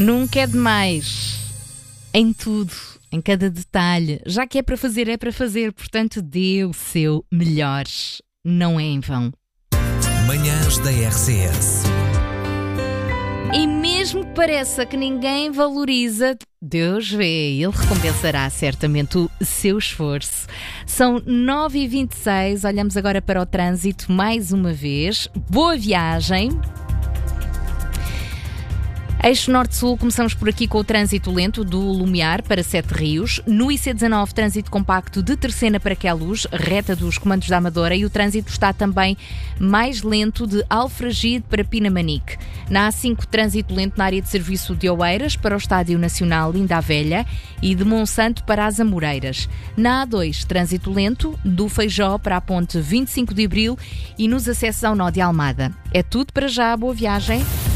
Nunca é demais. Em tudo, em cada detalhe. Já que é para fazer. Portanto, dê o seu melhor. Não é em vão. Manhãs da RCS. E mesmo que pareça que ninguém valoriza, Deus vê, Ele recompensará certamente o seu esforço. São 9h26, olhamos agora para o trânsito mais uma vez. Boa viagem! Eixo Norte-Sul, começamos por aqui com o trânsito lento do Lumiar para Sete Rios. No IC19, trânsito compacto de Terceira para Queluz, reta dos Comandos da Amadora, e o trânsito está também mais lento de Alfragide para Pinamanique. Na A5, trânsito lento na área de serviço de Oeiras para o Estádio Nacional Linda a Velha e de Monsanto para as Amoreiras. Na A2, trânsito lento do Feijó para a ponte 25 de Abril e nos acessos ao nó de Almada. É tudo para já, boa viagem.